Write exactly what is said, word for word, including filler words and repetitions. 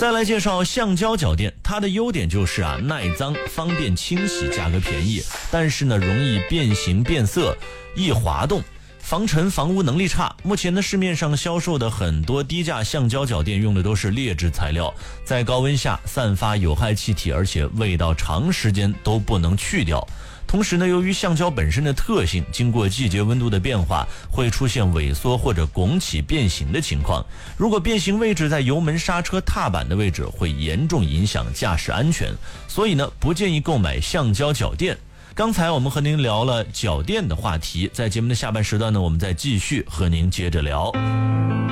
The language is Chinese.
再来介绍橡胶脚垫，它的优点就是啊耐脏、方便清洗，价格便宜，但是呢容易变形变色、易滑动。防尘防污能力差，目前呢市面上销售的很多低价橡胶脚垫用的都是劣质材料，在高温下散发有害气体，而且味道长时间都不能去掉。同时呢，由于橡胶本身的特性，经过季节温度的变化，会出现萎缩或者拱起变形的情况。如果变形位置在油门、刹车、踏板的位置，会严重影响驾驶安全，所以呢，不建议购买橡胶脚垫。刚才我们和您聊了脚垫的话题，在节目的下半时段呢，我们再继续和您接着聊。